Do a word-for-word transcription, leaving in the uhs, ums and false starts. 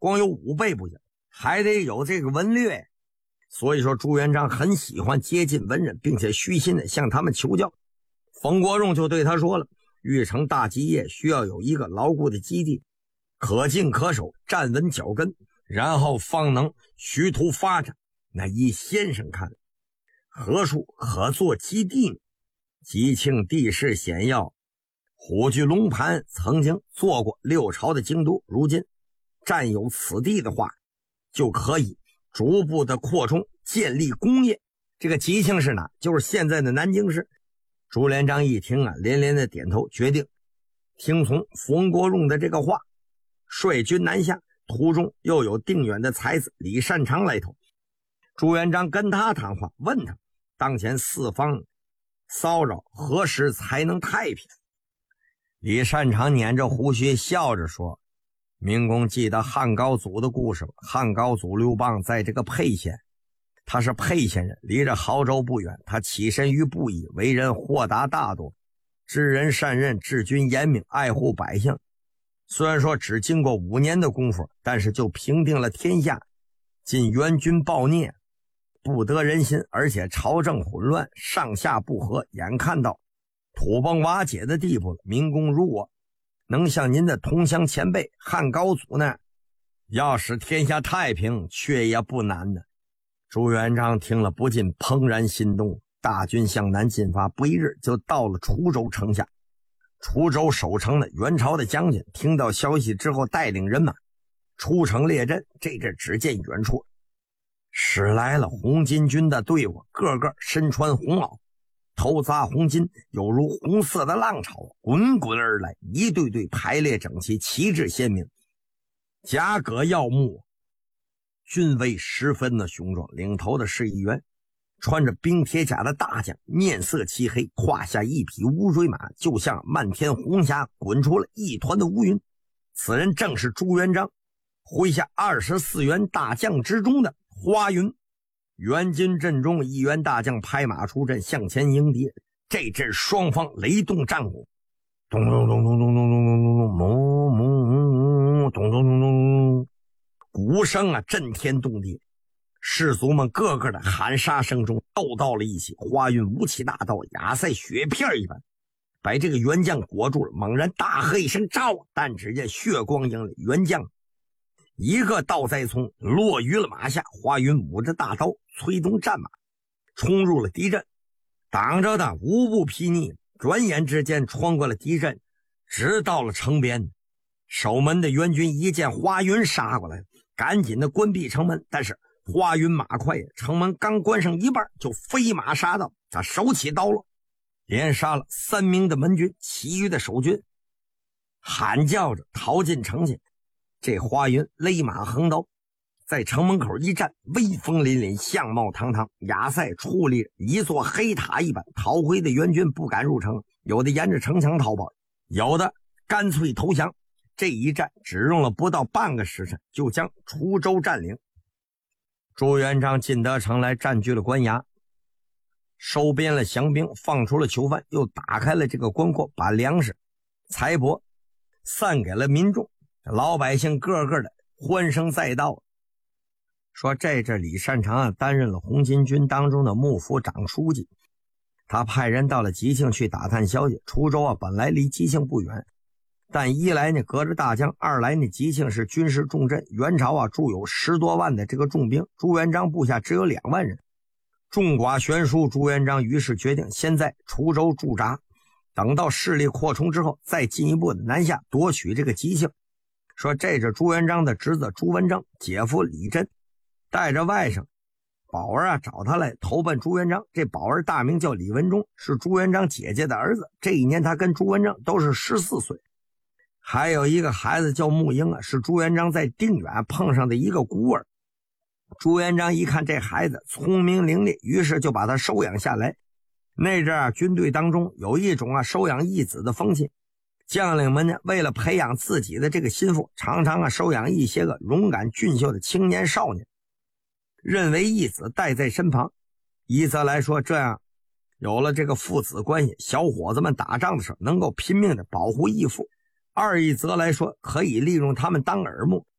光有武备不行，还得有这个文略。所以说朱元璋很喜欢接近文人，并且虚心的向他们求教。冯国荣就对他说了，玉成大基业需要有一个牢固的基地，可进可守，站稳脚跟，然后方能虚图发展。那依先生看，何处可做基地呢？吉庆地势险要，虎踞龙盘曾经做过六朝的京都，如今占有此地的话，就可以逐步的扩充建立工业。这个吉庆是哪？就是现在的南京市。朱元璋一听啊，连连的点头，决定听从冯国荣的这个话，率军南下。途中又有定远的才子李善长来投。朱元璋跟他谈话，问他当前四方骚扰，何时才能太平？李善长捻着胡须笑着说，明公记得汉高祖的故事吧？汉高祖刘邦在这个沛县，他是沛县人，离着亳州不远。他起身于布衣，为人豁达大度，知人善任，治军严明，爱护百姓。虽然说只经过五年的功夫，但是就平定了天下。今援军暴虐，不得人心，而且朝政混乱，上下不和，眼看到土崩瓦解的地步了。明公如果能像您的同乡前辈汉高祖呢，要使天下太平，却也不难的。朱元璋听了不禁怦然心动，大军向南进发，不一日就到了滁州城下。滁州守城的元朝的将军听到消息之后，带领人马出城列阵。这阵只见远处驶来了红巾军的队伍，个个身穿红袄，头扎红巾，有如红色的浪潮滚滚而来，一队队排列整齐，旗帜鲜明，甲戈耀目，军威十分的雄壮。领头的是一员穿着冰铁甲的大将，面色漆黑，胯下一匹乌骓马，就像漫天红霞滚出了一团的乌云。此人正是朱元璋麾下二十四员大将之中的花云。援军阵中，一员大将拍马出阵，向前迎敌。这阵双方雷动战鼓，咚咚咚咚咚咚咚咚咚咚咚咚咚咚咚，鼓声啊震天动地。士卒们个个的喊杀声中斗到了一起，花云舞起大刀，压塞雪片一般，把这个元将裹住了。猛然大喝一声招，但只见血光映了，元将一个倒栽葱，落于了马下。花云舞着大刀，催动战马，冲入了敌阵，挡着的无不睥睨，转眼之间穿过了敌阵，直到了城边。守门的元军一见花云杀过来，赶紧的关闭城门，但是花云马快，城门刚关上一半，就飞马杀到，他手起刀落，连杀了三名的门军，其余的守军喊叫着逃进城去。这花云勒马横刀，在城门口一站，威风凛凛，相貌堂堂，亚塞矗立一座黑塔一般。逃回的援军不敢入城，有的沿着城墙逃跑，有的干脆投降。这一战只用了不到半个时辰，就将滁州占领。朱元璋进得城来，占据了关衙，收编了降兵，放出了囚犯，又打开了这个关阔，把粮食财帛散给了民众。老百姓个个的欢声载道。说这阵李善长啊担任了红巾军当中的幕府长书记，他派人到了吉庆去打探消息。滁州啊本来离吉庆不远，但一来呢隔着大江，二来呢吉庆是军事重镇，元朝啊驻有十多万的这个重兵，朱元璋部下只有两万人，众寡悬殊。朱元璋于是决定先在滁州驻扎，等到势力扩充之后，再进一步的南下夺取这个吉庆。说这是朱元璋的侄子朱文正，姐夫李真带着外甥宝儿啊找他来投奔朱元璋。这宝儿大名叫李文忠，是朱元璋姐姐的儿子，这一年他跟朱文正都是十四岁。还有一个孩子叫穆英啊，是朱元璋在定远碰上的一个孤儿。朱元璋一看这孩子聪明伶俐，于是就把他收养下来。那阵啊军队当中有一种啊收养义子的风气，将领们呢为了培养自己的这个心腹，常常啊收养一些个勇敢俊秀的青年少年，认为义子带在身旁。一则来说，这样有了这个父子关系，小伙子们打仗的时候能够拼命的保护义父；二一则来说，可以利用他们当耳目，